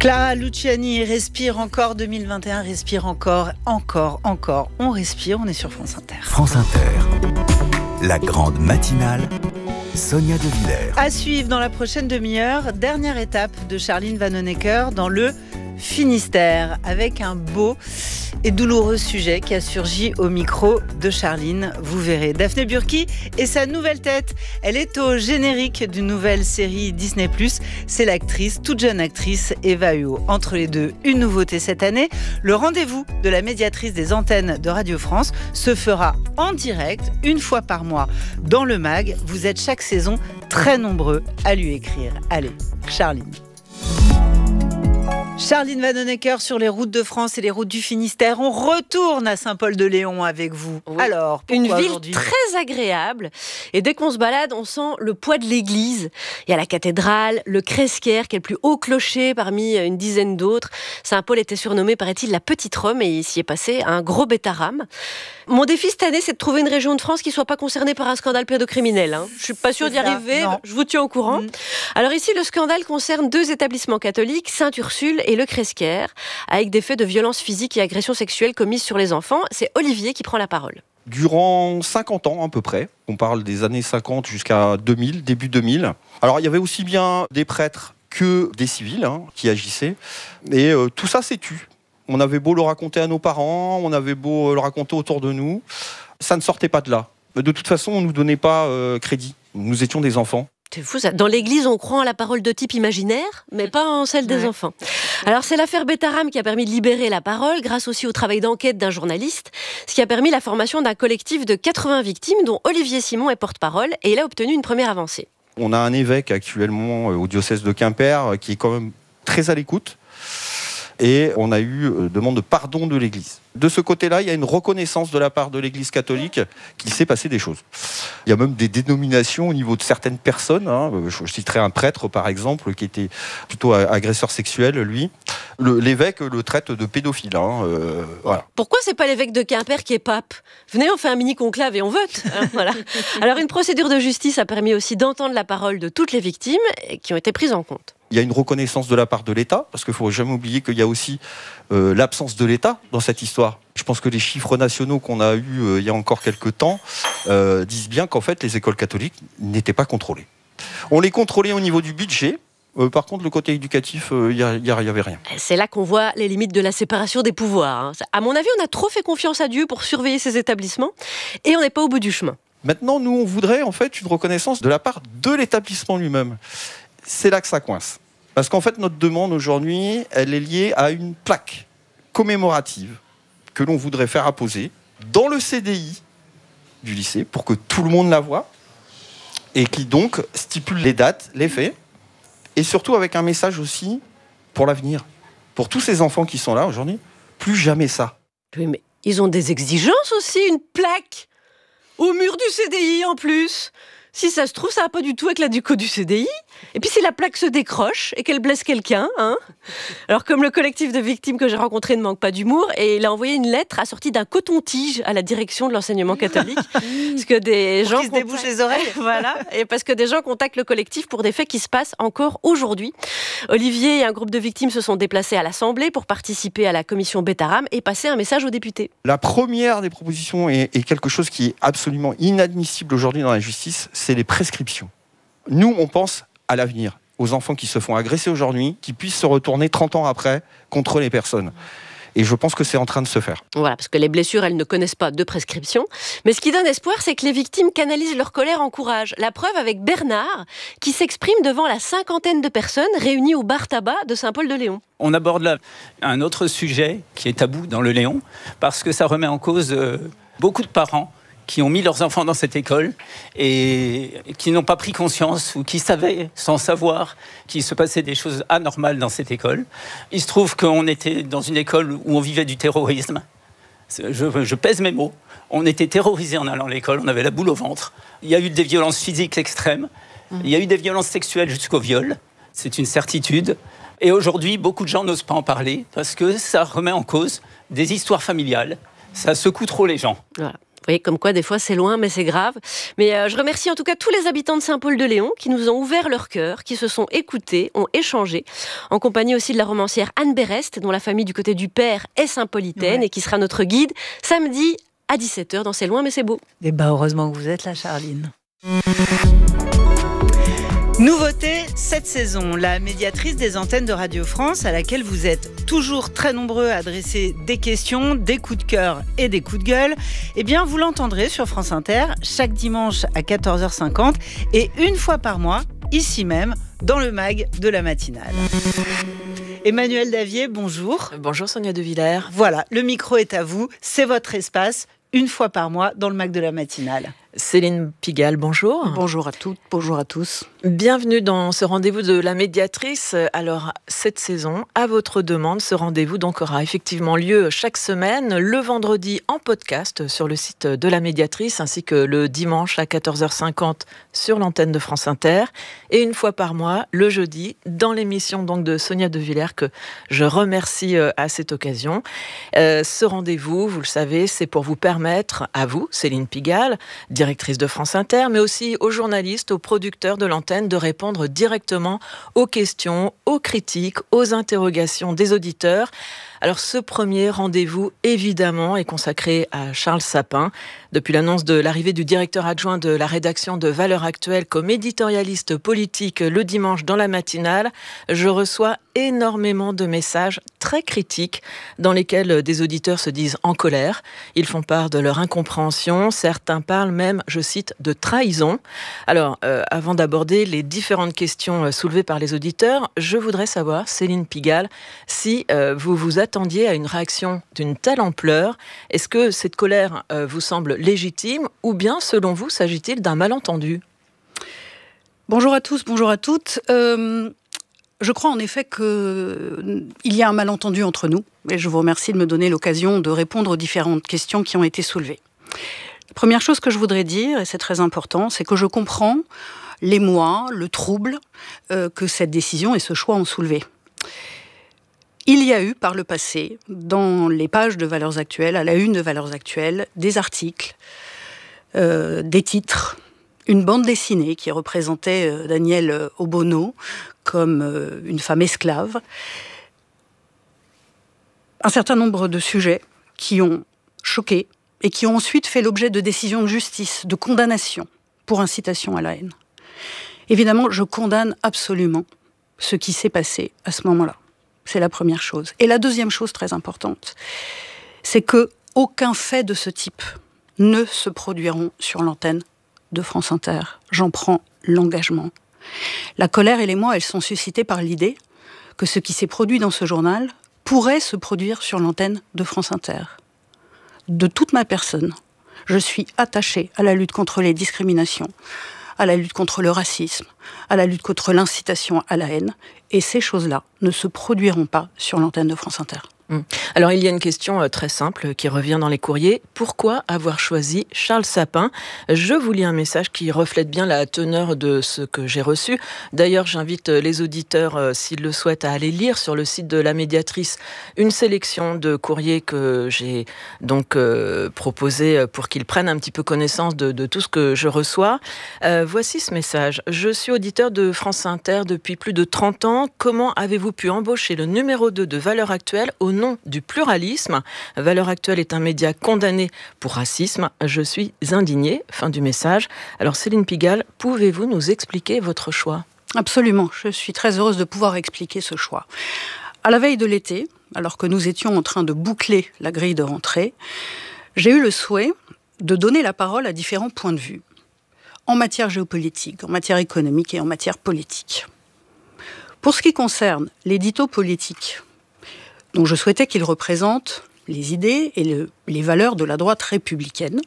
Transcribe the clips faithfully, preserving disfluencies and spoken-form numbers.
Clara Luciani respire encore deux mille vingt et un, respire encore, encore, encore. On respire, on est sur France Inter. France Inter, la grande matinale, Sonia De Villers. À suivre dans la prochaine demi-heure, dernière étape de Charline Vanhoenacker dans le Finistère, avec un beau et douloureux sujet qui a surgi au micro de Charline. Vous verrez, Daphné Burki et sa nouvelle tête. Elle est au générique d'une nouvelle série Disney plus. C'est l'actrice, toute jeune actrice, Eva Huot. Entre les deux, une nouveauté cette année. Le rendez-vous de la médiatrice des antennes de Radio France se fera en direct, une fois par mois, dans le mag. Vous êtes chaque saison très nombreux à lui écrire. Allez, Charline. Charline Vanhoenacker sur les routes de France et les routes du Finistère. On retourne à Saint-Paul-de-Léon avec vous. Oui. Alors, pourquoi une ville aujourd'hui ? Très agréable. Et dès qu'on se balade, on sent le poids de l'église. Il y a la cathédrale, le Cresquière, qui est le plus haut clocher parmi une dizaine d'autres. Saint-Paul était surnommé, paraît-il, la Petite Rome, et il s'y est passé un gros bêtarame. Mon défi cette année, c'est de trouver une région de France qui ne soit pas concernée par un scandale pédocriminel. Hein. Je ne suis pas sûre d'y arriver, non. Je vous tiens au courant. Mmh. Alors ici, le scandale concerne deux établissements catholiques, Sainte-Ursule et le Cresquière, avec des faits de violence physique et agressions sexuelles commises sur les enfants. C'est Olivier qui prend la parole. Durant cinquante ans à peu près, on parle des années cinquante jusqu'à deux mille, début deux mille. Alors il y avait aussi bien des prêtres que des civils hein, qui agissaient. Et euh, tout ça s'est tu. On avait beau le raconter à nos parents, on avait beau le raconter autour de nous, ça ne sortait pas de là. De toute façon, on ne nous donnait pas euh, crédit. Nous étions des enfants. C'est fou ça. Dans l'église, on croit en la parole de type imaginaire, mais pas en celle des ouais. enfants. Alors c'est l'affaire Bêtarame qui a permis de libérer la parole, grâce aussi au travail d'enquête d'un journaliste, ce qui a permis la formation d'un collectif de quatre-vingts victimes, dont Olivier Simon est porte-parole, et il a obtenu une première avancée. On a un évêque actuellement au diocèse de Quimper qui est quand même très à l'écoute. Et on a eu euh, demande de pardon de l'Église. De ce côté-là, il y a une reconnaissance de la part de l'Église catholique qu'il s'est passé des choses. Il y a même des dénominations au niveau de certaines personnes. Hein. Je citerai un prêtre, par exemple, qui était plutôt agresseur sexuel, lui. Le, l'évêque le traite de pédophile. Hein. Euh, voilà. Pourquoi c'est pas l'évêque de Quimper qui est pape ? Venez, on fait un mini-conclave et on vote. Hein, voilà. Alors, une procédure de justice a permis aussi d'entendre la parole de toutes les victimes qui ont été prises en compte. Il y a une reconnaissance de la part de l'État, parce qu'il ne faut jamais oublier qu'il y a aussi euh, l'absence de l'État dans cette histoire. Je pense que les chiffres nationaux qu'on a eus euh, il y a encore quelques temps euh, disent bien qu'en fait, les écoles catholiques n'étaient pas contrôlées. On les contrôlait au niveau du budget. Euh, par contre, le côté éducatif, il euh, n'y avait rien. C'est là qu'on voit les limites de la séparation des pouvoirs. Hein. À mon avis, on a trop fait confiance à Dieu pour surveiller ces établissements, et on n'est pas au bout du chemin. Maintenant, nous, on voudrait en fait une reconnaissance de la part de l'établissement lui-même. C'est là que ça coince. Parce qu'en fait, notre demande aujourd'hui, elle est liée à une plaque commémorative que l'on voudrait faire apposer dans le C D I du lycée pour que tout le monde la voie et qui donc stipule les dates, les faits et surtout avec un message aussi pour l'avenir. Pour tous ces enfants qui sont là aujourd'hui, plus jamais ça. Oui, mais ils ont des exigences aussi, une plaque au mur du C D I en plus. Si ça se trouve, ça va pas du tout avec la déco du C D I. Et puis si la plaque se décroche et qu'elle blesse quelqu'un, hein. Alors comme le collectif de victimes que j'ai rencontré ne manque pas d'humour, et il a envoyé une lettre assortie d'un coton-tige à la direction de l'enseignement catholique, parce que des pour gens qui se débouchent les oreilles. Voilà, et parce que des gens contactent le collectif pour des faits qui se passent encore aujourd'hui. Olivier et un groupe de victimes se sont déplacés à l'Assemblée pour participer à la commission Bêtarame et passer un message aux députés. La première des propositions est, est quelque chose qui est absolument inadmissible aujourd'hui dans la justice, c'est les prescriptions. Nous, on pense à l'avenir, aux enfants qui se font agresser aujourd'hui, qui puissent se retourner trente ans après contre les personnes. Et je pense que c'est en train de se faire. Voilà, parce que les blessures, elles ne connaissent pas de prescription. Mais ce qui donne espoir, c'est que les victimes canalisent leur colère en courage. La preuve avec Bernard, qui s'exprime devant la cinquantaine de personnes réunies au bar tabac de Saint-Paul-de-Léon. On aborde là un autre sujet qui est tabou dans le Léon, parce que ça remet en cause euh, beaucoup de parents qui ont mis leurs enfants dans cette école et qui n'ont pas pris conscience ou qui savaient, sans savoir, qu'il se passait des choses anormales dans cette école. Il se trouve qu'on était dans une école où on vivait du terrorisme. Je, je pèse mes mots. On était terrorisés en allant à l'école, on avait la boule au ventre. Il y a eu des violences physiques extrêmes, il y a eu des violences sexuelles jusqu'au viol. C'est une certitude. Et aujourd'hui, beaucoup de gens n'osent pas en parler parce que ça remet en cause des histoires familiales. Ça secoue trop les gens. Voilà. voyez, comme quoi, des fois, c'est loin, mais c'est grave. Mais euh, je remercie en tout cas tous les habitants de Saint-Paul-de-Léon qui nous ont ouvert leur cœur, qui se sont écoutés, ont échangé, en compagnie aussi de la romancière Anne Berest, dont la famille du côté du père est saint-paulitaine ouais. et qui sera notre guide samedi à dix-sept heures dans C'est loin, mais c'est beau. Et bah heureusement que vous êtes là, Charline. Nouveauté cette saison, la médiatrice des antennes de Radio France, à laquelle vous êtes toujours très nombreux à adresser des questions, des coups de cœur et des coups de gueule, eh bien vous l'entendrez sur France Inter chaque dimanche à quatorze heures cinquante et une fois par mois, ici même, dans le mag de la matinale. Emmanuel Davier, bonjour. Bonjour Sonia De Villers. Voilà, le micro est à vous, c'est votre espace, une fois par mois dans le mag de la matinale. Céline Pigalle, bonjour. Bonjour à toutes, bonjour à tous. Bienvenue dans ce rendez-vous de la médiatrice. Alors, cette saison, à votre demande, ce rendez-vous donc aura effectivement lieu chaque semaine, le vendredi en podcast sur le site de la médiatrice, ainsi que le dimanche à quatorze heures cinquante sur l'antenne de France Inter, et une fois par mois, le jeudi, dans l'émission donc de Sonia De Villers, que je remercie à cette occasion. Euh, ce rendez-vous, vous le savez, c'est pour vous permettre, à vous, Céline Pigalle, directrice de France Inter, mais aussi aux journalistes, aux producteurs de l'antenne, de répondre directement aux questions, aux critiques, aux interrogations des auditeurs. Alors ce premier rendez-vous, évidemment, est consacré à Charles Sapin. Depuis l'annonce de l'arrivée du directeur adjoint de la rédaction de Valeurs Actuelles comme éditorialiste politique le dimanche dans la matinale, je reçois énormément de messages très critiques dans lesquels des auditeurs se disent en colère. Ils font part de leur incompréhension. Certains parlent même, je cite, de trahison. Alors, euh, avant d'aborder les différentes questions soulevées par les auditeurs, je voudrais savoir, Céline Pigalle, si euh, vous vous attendiez à une réaction d'une telle ampleur. Est-ce que cette colère euh, vous semble légitime ou bien, selon vous, s'agit-il d'un malentendu ? Bonjour à tous, bonjour à toutes. Euh, je crois en effet qu'il y a un malentendu entre nous et je vous remercie de me donner l'occasion de répondre aux différentes questions qui ont été soulevées. La première chose que je voudrais dire, et c'est très important, c'est que je comprends l'émoi, le trouble euh, que cette décision et ce choix ont soulevé. Il y a eu par le passé, dans les pages de Valeurs Actuelles, à la une de Valeurs Actuelles, des articles, euh, des titres, une bande dessinée qui représentait euh, Danielle Obono comme euh, une femme esclave. Un certain nombre de sujets qui ont choqué et qui ont ensuite fait l'objet de décisions de justice, de condamnation pour incitation à la haine. Évidemment, je condamne absolument ce qui s'est passé à ce moment-là. C'est la première chose. Et la deuxième chose très importante, c'est que aucun fait de ce type ne se produiront sur l'antenne de France Inter. J'en prends l'engagement. La colère et l'émoi, elles sont suscitées par l'idée que ce qui s'est produit dans ce journal pourrait se produire sur l'antenne de France Inter. De toute ma personne, je suis attachée à la lutte contre les discriminations, à la lutte contre le racisme, à la lutte contre l'incitation à la haine. Et ces choses-là ne se produiront pas sur l'antenne de France Inter. Alors, il y a une question très simple qui revient dans les courriers. Pourquoi avoir choisi Charles Sapin ? Je vous lis un message qui reflète bien la teneur de ce que j'ai reçu. D'ailleurs, j'invite les auditeurs, s'ils le souhaitent, à aller lire sur le site de la médiatrice une sélection de courriers que j'ai donc euh, proposé pour qu'ils prennent un petit peu connaissance de, de tout ce que je reçois. Euh, voici ce message. Je suis auditeur de France Inter depuis plus de trente ans. Comment avez-vous pu embaucher le numéro deux de Valeurs Actuelles au nom du pluralisme? Valeurs Actuelles est un média condamné pour racisme. Je suis indignée. Fin du message. Alors Céline Pigalle, pouvez-vous nous expliquer votre choix? Absolument. Je suis très heureuse de pouvoir expliquer ce choix. À la veille de l'été, alors que nous étions en train de boucler la grille de rentrée, j'ai eu le souhait de donner la parole à différents points de vue en matière géopolitique, en matière économique et en matière politique. Pour ce qui concerne l'édito politique, donc je souhaitais qu'il représente les idées et le, les valeurs de la droite républicaine.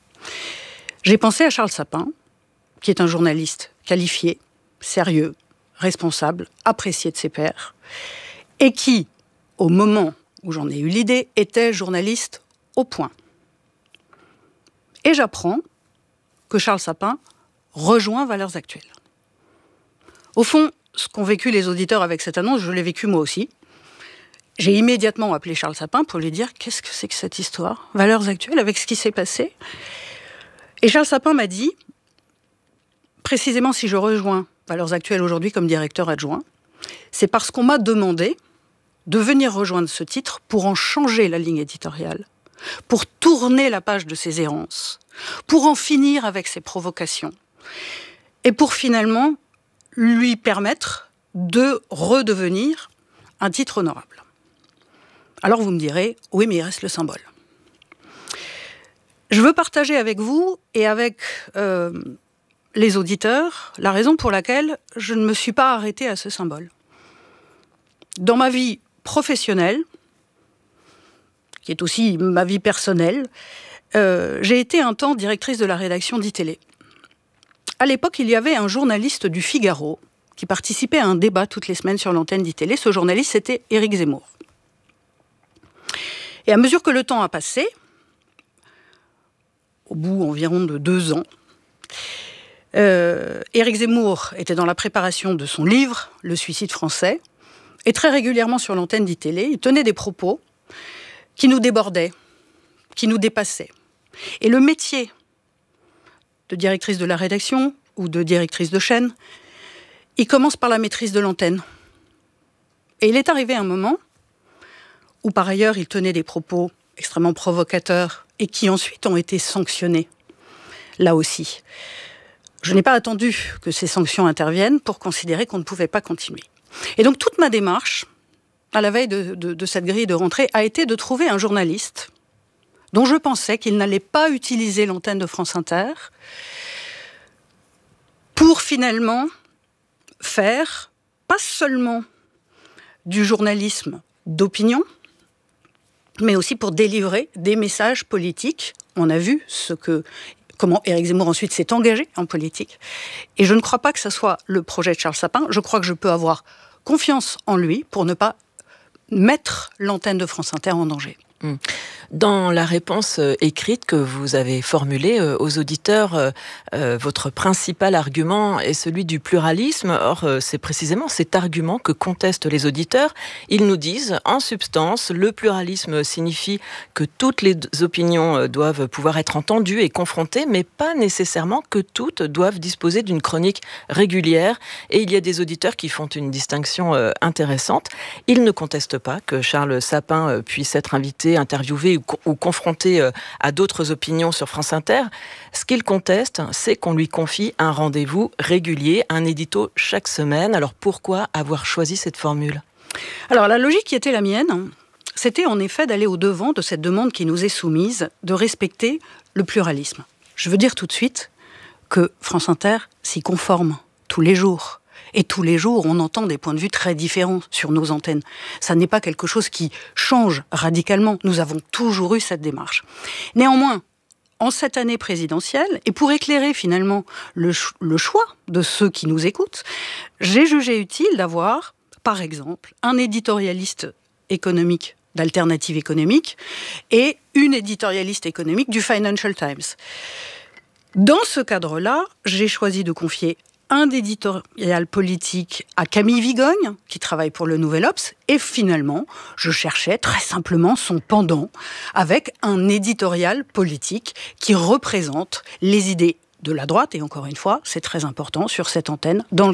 J'ai pensé à Charles Sapin, qui est un journaliste qualifié, sérieux, responsable, apprécié de ses pairs, et qui, au moment où j'en ai eu l'idée, était journaliste au point. Et j'apprends que Charles Sapin rejoint Valeurs Actuelles. Au fond, ce qu'ont vécu les auditeurs avec cette annonce, je l'ai vécu moi aussi. J'ai immédiatement appelé Charles Sapin pour lui dire « Qu'est-ce que c'est que cette histoire ? Valeurs actuelles avec ce qui s'est passé ?» Et Charles Sapin m'a dit, précisément si je rejoins Valeurs actuelles aujourd'hui comme directeur adjoint, c'est parce qu'on m'a demandé de venir rejoindre ce titre pour en changer la ligne éditoriale, pour tourner la page de ses errances, pour en finir avec ses provocations, et pour finalement lui permettre de redevenir un titre honorable. Alors vous me direz, oui, mais il reste le symbole. Je veux partager avec vous et avec euh, les auditeurs la raison pour laquelle je ne me suis pas arrêtée à ce symbole. Dans ma vie professionnelle, qui est aussi ma vie personnelle, euh, j'ai été un temps directrice de la rédaction d'I-Télé. À l'époque, il y avait un journaliste du Figaro qui participait à un débat toutes les semaines sur l'antenne d'I-Télé. Ce journaliste, c'était Éric Zemmour. Et à mesure que le temps a passé, au bout environ de deux ans, euh, Éric Zemmour était dans la préparation de son livre « Le suicide français », et très régulièrement sur l'antenne d'I-Télé, il tenait des propos qui nous débordaient, qui nous dépassaient. Et le métier de directrice de la rédaction ou de directrice de chaîne, il commence par la maîtrise de l'antenne. Et il est arrivé un moment où, par ailleurs, il tenait des propos extrêmement provocateurs et qui ensuite ont été sanctionnés, là aussi. Je n'ai pas attendu que ces sanctions interviennent pour considérer qu'on ne pouvait pas continuer. Et donc toute ma démarche, à la veille de, de, de cette grille de rentrée, a été de trouver un journaliste dont je pensais qu'il n'allait pas utiliser l'antenne de France Inter pour finalement faire, pas seulement du journalisme d'opinion, mais aussi pour délivrer des messages politiques. On a vu ce que, comment Éric Zemmour ensuite s'est engagé en politique. Et je ne crois pas que ce soit le projet de Charles Sapin. Je crois que je peux avoir confiance en lui pour ne pas mettre l'antenne de France Inter en danger. Dans la réponse écrite que vous avez formulée aux auditeurs, votre principal argument est celui du pluralisme. Or, c'est précisément cet argument que contestent les auditeurs. Ils nous disent, en substance, le pluralisme signifie que toutes les opinions doivent pouvoir être entendues et confrontées, mais pas nécessairement que toutes doivent disposer d'une chronique régulière. Et il y a des auditeurs qui font une distinction intéressante. Ils ne contestent pas que Charles Sapin puisse être invité, interviewé ou, ou confronté à d'autres opinions sur France Inter. Ce qu'il conteste, c'est qu'on lui confie un rendez-vous régulier, un édito chaque semaine. Alors pourquoi avoir choisi cette formule ? Alors la logique qui était la mienne, c'était en effet d'aller au-devant de cette demande qui nous est soumise, de respecter le pluralisme. Je veux dire tout de suite que France Inter s'y conforme tous les jours. Et tous les jours, on entend des points de vue très différents sur nos antennes. Ça n'est pas quelque chose qui change radicalement. Nous avons toujours eu cette démarche. Néanmoins, en cette année présidentielle, et pour éclairer finalement le, ch- le choix de ceux qui nous écoutent, j'ai jugé utile d'avoir, par exemple, un éditorialiste économique d'Alternative économique et une éditorialiste économique du Financial Times. Dans ce cadre-là, j'ai choisi de confier un éditorial politique à Camille Vigogne, qui travaille pour le Nouvel Obs, et finalement, je cherchais très simplement son pendant avec un éditorial politique qui représente les idées de la droite, et encore une fois, c'est très important sur cette antenne, dans